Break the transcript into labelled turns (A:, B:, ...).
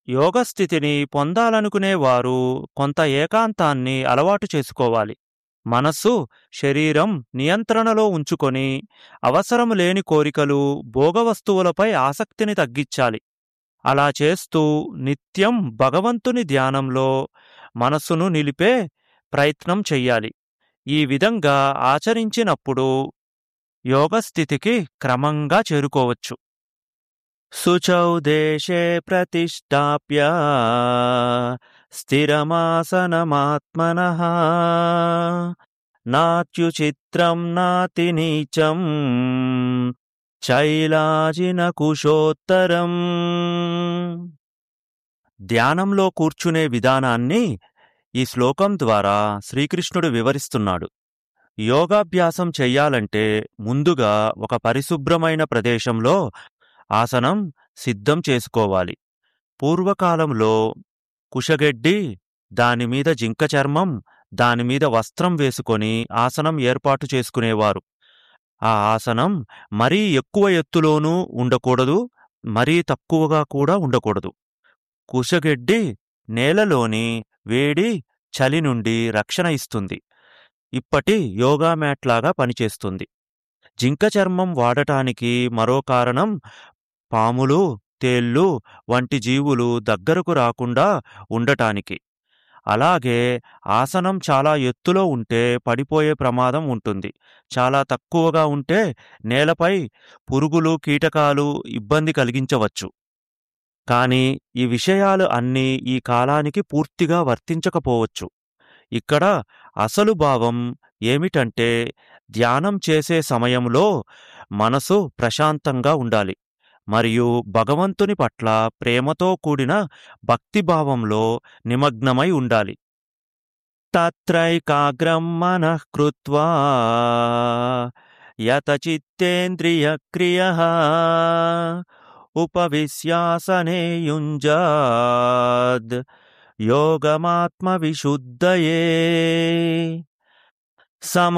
A: యోగ స్థితిని పొందాలనుకునేవారు కొంత ఏకాంతాన్ని అలవాటు చేసుకోవాలి. మనస్సు, శరీరం నియంత్రణలో ఉంచుకొని అవసరం లేని కోరికలు, భోగవస్తువులపై ఆసక్తిని తగ్గించాలి. అలా చేస్తూ నిత్యం భగవంతుని ధ్యానంలో మనస్సును నిలిపే ప్రయత్నం చెయ్యాలి. ఈ విధంగా ఆచరించినప్పుడు యోగస్థితికి క్రమంగా చేరుకోవచ్చు. శుచౌ దేశే ప్రతిష్టాప్య స్థిరమాసనమాత్మనః నాత్యుచిత్రం నాతి నీచం చైలాజిన కుశోత్తరం. ధ్యానంలో కూర్చునే విధానాన్ని ఈ శ్లోకం ద్వారా శ్రీకృష్ణుడు వివరిస్తున్నాడు. యోగాభ్యాసం చెయ్యాలంటే ముందుగా ఒక పరిశుభ్రమైన ప్రదేశంలో ఆసనం సిద్ధం చేసుకోవాలి. పూర్వకాలంలో కుషగెడ్డి, దానిమీద జింక చర్మం, దానిమీద వస్త్రం వేసుకొని ఆసనం ఏర్పాటు చేసుకునేవారు. ఆ ఆసనం మరీ ఎక్కువ ఎత్తులోనూ ఉండకూడదు, మరీ తక్కువగా కూడా ఉండకూడదు. కుషగెడ్డి నేలలోని వేడి, చలి నుండి రక్షణ ఇస్తుంది. ఇప్పటి యోగా మ్యాట్లాగా పనిచేస్తుంది. జింక చర్మం వాడటానికి మరో కారణం పాములు, తేళ్ళు వంటి జీవులు దగ్గరకు రాకుండా ఉండటానికి. అలాగే ఆసనం చాలా ఎత్తులో ఉంటే పడిపోయే ప్రమాదం ఉంటుంది. చాలా తక్కువగా ఉంటే నేలపై పురుగులు, కీటకాలు ఇబ్బంది కలిగించవచ్చు. కానీ ఈ విషయాలు అన్నీ ఈ కాలానికి పూర్తిగా వర్తించకపోవచ్చు. ఇక్కడ అసలు భావం ఏమిటంటే ధ్యానం చేసే సమయంలో మనసు ప్రశాంతంగా ఉండాలి మరియు భగవంతుని పట్ల ప్రేమతో కూడిన భక్తిభావంలో నిమగ్నమై ఉండాలి. తత్రైకాగ్రం మనః కృత్వా యతచిత్తేంద్రియక్రియః ఉపవిశ్యాసనే యుంజాద్ యోగమాత్మవిశుద్ధయే.